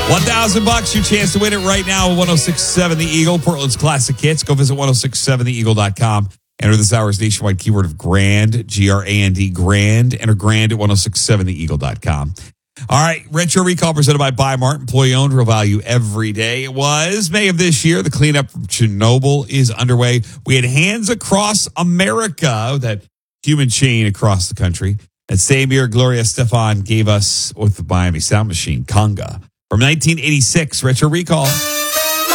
$1,000, your chance to win it right now at 1067 The Eagle, Portland's classic hits. Go visit 1067theeagle.com. Enter this hour's nationwide keyword of grand, G-R-A-N-D, grand. Enter grand at 1067theeagle.com. All right, Retro Recall presented by Bi-Mart, employee-owned, real value every day. It was May of this year. The cleanup from Chernobyl is underway. We had Hands Across America, that human chain across the country. That same year, Gloria Estefan gave us, with the Miami Sound Machine, Conga. From 1986, Retro Recall.